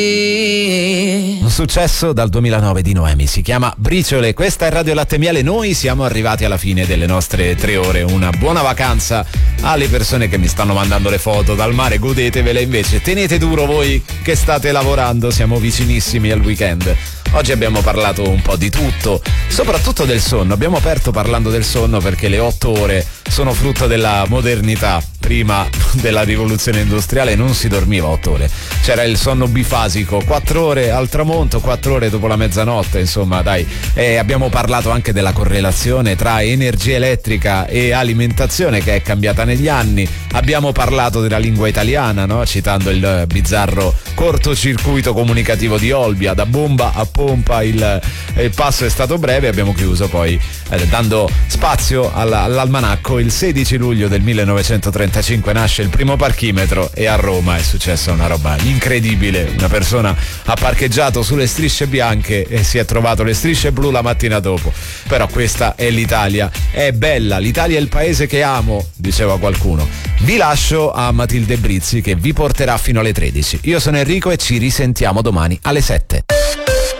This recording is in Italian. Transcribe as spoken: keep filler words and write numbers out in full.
Un successo dal duemilanove di Noemi, si chiama Briciole. Questa è Radio Latte e Miele. Noi siamo arrivati alla fine delle nostre tre ore. Una buona vacanza alle persone che mi stanno mandando le foto dal mare, godetevele. Invece tenete duro voi che state lavorando, siamo vicinissimi al weekend. Oggi abbiamo parlato un po' di tutto, soprattutto del sonno. Abbiamo aperto parlando del sonno perché le otto ore sono frutto della modernità. Prima della rivoluzione industriale non si dormiva otto ore, c'era il sonno bifasico, quattro ore al tramonto, quattro ore dopo la mezzanotte, insomma dai. E abbiamo parlato anche della correlazione tra energia elettrica e alimentazione che è cambiata negli anni. Abbiamo parlato della lingua italiana, no? Citando il bizzarro cortocircuito comunicativo di Olbia, da bomba a pompa il, il passo è stato breve. Abbiamo chiuso poi eh, dando spazio alla, all'almanacco. Il sedici luglio del millenovecentotrentacinque nasce il primo parchimetro e a Roma è successa una roba incredibile. Una persona ha parcheggiato sulle strisce bianche e si è trovato le strisce blu la mattina dopo. Però questa è l'Italia, è bella, l'Italia è il paese che amo, diceva qualcuno. Vi lascio a Matilde Brizzi che vi porterà fino alle tredici. Io sono Enrico e ci risentiamo domani alle sette.